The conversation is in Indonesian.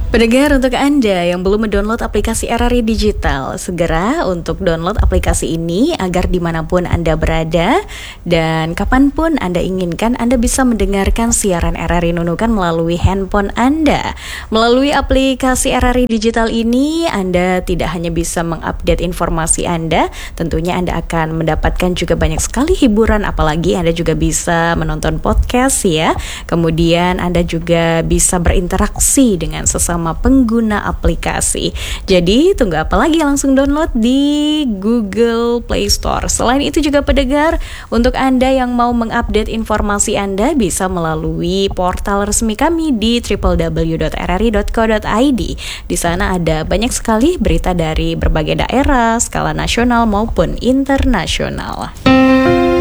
Pendengar, untuk Anda yang belum mendownload aplikasi RRI Digital, segera untuk download aplikasi ini agar dimanapun Anda berada dan kapanpun Anda inginkan, Anda bisa mendengarkan siaran RRI Nunukan melalui handphone Anda. Melalui aplikasi RRI Digital ini, Anda tidak hanya bisa mengupdate informasi Anda, tentunya Anda akan mendapatkan juga banyak sekali hiburan, apalagi Anda juga bisa menonton podcast ya. Kemudian Anda juga bisa berinteraksi dengan sesama pengguna aplikasi. Jadi tunggu apa lagi, langsung download di Google Play Store. Selain itu juga pendengar, untuk Anda yang mau mengupdate informasi Anda bisa melalui portal resmi kami di www.rri.co.id. Di sana ada banyak sekali berita dari berbagai daerah, skala nasional maupun internasional.